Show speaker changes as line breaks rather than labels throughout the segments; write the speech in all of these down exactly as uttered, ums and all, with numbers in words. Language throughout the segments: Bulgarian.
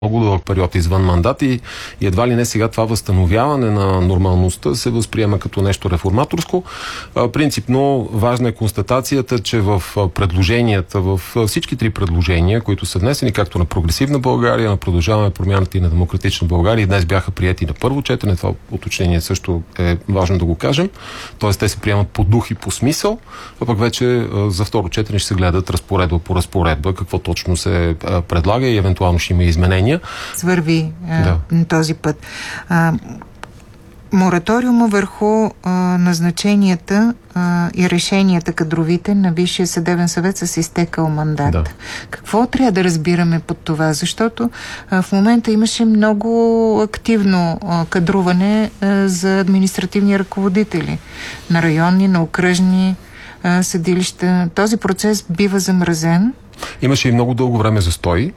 много дълъг период извън мандат и едва ли не сега това възстановяване на нормалността се възприема като нещо реформаторско. Принципно важна е констатацията, че в предложенията, в всички три предложения, които са внесени, както на Прогресивна България, на Продължаваме промяната и на Демократична България, днес бяха приети на първо четене, това уточнение също е важно да го кажем, т.е. те се приемат по дух и по смисъл, а пък вече за второ четене ще се гледат разпоредба по разпоредба, какво точно се предлага и евентуално ще има изменения.
Свърви а, да. този път. А, мораториума върху а, назначенията а, и решенията кадровите на Висшия съдебен съвет с изтекал мандат. Да. Какво трябва да разбираме под това? Защото а, в момента имаше много активно а, кадруване а, за административни ръководители на районни, на окръжни а, съдилища. Този процес бива замразен.
Имаше и много дълго време застой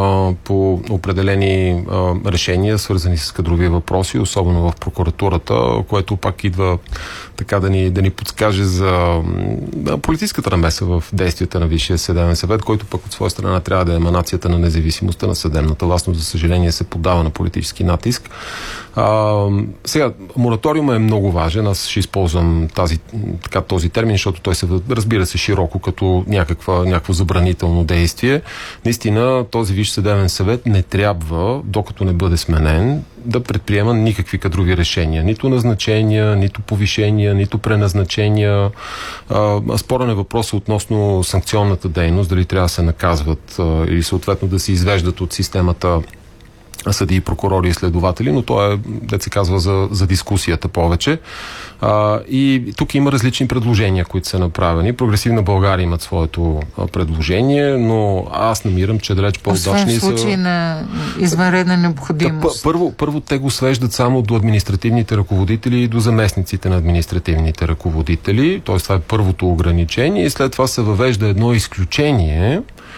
по определени а, решения, свързани с кадрови въпроси, особено в прокуратурата, което пак идва така да ни, да ни подскаже за да, политическата намеса в действията на Висшия съдебен съвет, който пък от своя страна трябва да е еманацията на независимостта на съдебната власт, но за съжаление се поддава на политически натиск. А, сега, мораториума е много важен. Аз ще използвам тази, така, този термин, защото той се разбира се широко като някаква, някакво забранително действие. Наистина, този Висш съдебен съвет не трябва, докато не бъде сменен, да предприема никакви кадрови решения. Нито назначения, нито повишения, нито преназначения. А, спорен е въпросът относно санкционната дейност, дали трябва да се наказват а, или съответно да се извеждат от системата съдии, прокурори и следователи, но то е, да се казва, за, за дискусията повече. А, и тук има различни предложения, които са направени. Прогресивна България имат своето а, предложение, но аз намирам, че далеч по-удачни са...
Освен в случай на извънредна необходимост.
Да, първо, първо те го свеждат само до административните ръководители и до заместниците на административните ръководители. Т.е. това е първото ограничение и след това се въвежда едно изключение,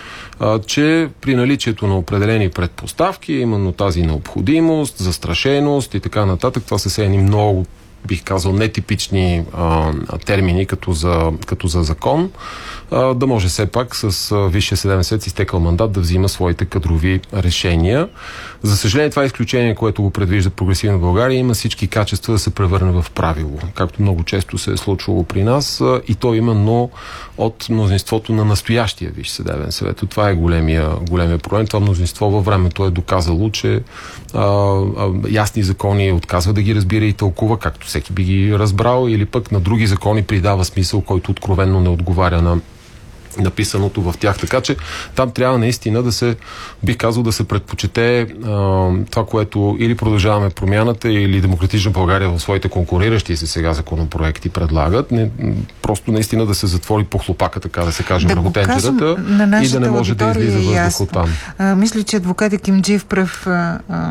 че при наличието на определени предпоставки, именно тази необходимост, застрашеност и така нататък, това са едни много, бих казал, нетипични а, термини като за, като за закон, а, да може все пак с а, Висшия съдебен съвет с изтекал мандат да взима своите кадрови решения. За съжаление, това изключение, което го предвижда Прогресивна България, има всички качества да се превърне в правило, както много често се е случвало при нас, а, и то именно от мнозинството на настоящия Висш съдебен съвет. Това е големия, големия проблем. Това мнозинство във времето е доказало, че а, а, ясни закони отказва да ги разбира и тълкува, както всеки би ги разбрал, или пък на други закони придава смисъл, който откровенно не отговаря на написаното в тях. Така че там трябва наистина да се, бих казал, да се предпочете а, това, което или Продължаваме промяната, или Демократична България в своите конкуриращи се сега законопроекти предлагат. Не, просто наистина да се затвори по хлопака, така да се каже, върху тенджерата и да не може да излиза въздух от там.
А, мисля, че адвокат Екимджиев пръв а, а,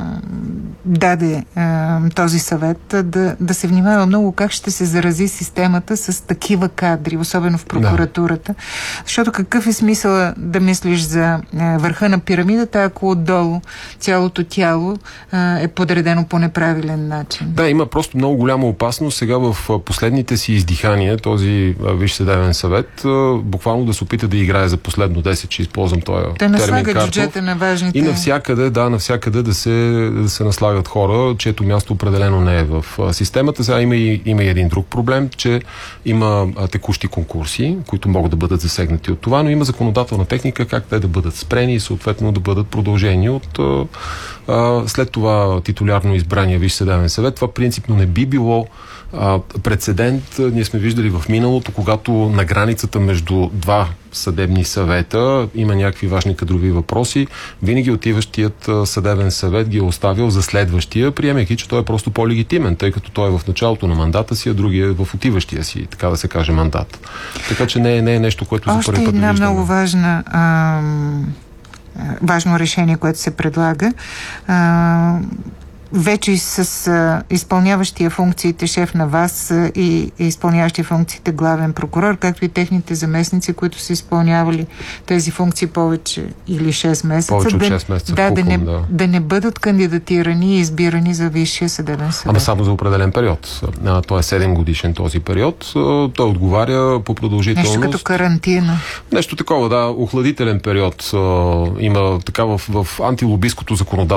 даде а, този съвет а, да, да се внимава много как ще се зарази системата с такива кадри, особено в прокуратурата. Да. Защото какъв е смисъл да мислиш за е, върха на пирамидата, ако отдолу цялото тяло е, е подредено по неправилен начин?
Да, има просто много голяма опасност сега в последните си издихания този Висш съдебен съвет буквално да се опита да играе за последно десет, че използвам този термин
Карпов. Да наслага бюджета на важните...
И навсякъде, да, навсякъде да се, да се наслагат хора, чието място определено не е в системата. Сега има и, има и един друг проблем, че има текущи конкурси, които могат да бъдат засегнати от това, но има законодателна техника как те да бъдат спрени и съответно да бъдат продължени от а, след това титулярно избрания Висш съдебен съвет. Това принципно не би било а, прецедент. Ние сме виждали в миналото, когато на границата между два съдебни съвета има някакви важни кадрови въпроси, винаги отиващият съдебен съвет ги е оставил за следващия, приемайки, че той е просто по-легитимен, тъй като той е в началото на мандата си, а другия е в отиващия си, така да се каже, мандат. Така че не е, не е нещо, което за първи път
виждаме. Още една много
виждаме.
важна ам, важно решение, което се предлага. Ам, вече и с а, изпълняващия функциите шеф на ВАС а, и, и изпълняващия функциите главен прокурор, както и техните заместници, които са изпълнявали тези функции повече или шест месеца.
Повече от
да,
шест месеца.
Да,
Кукум,
да, не,
да.
да не бъдат кандидатирани и избирани за Висшия съдебен съвет.
Ама само за определен период. А, той е седем годишен този период. А, той отговаря по продължителност.
Нещо като карантина.
Нещо такова, да. Охладителен период а, има така в, в антилобистското законодателство.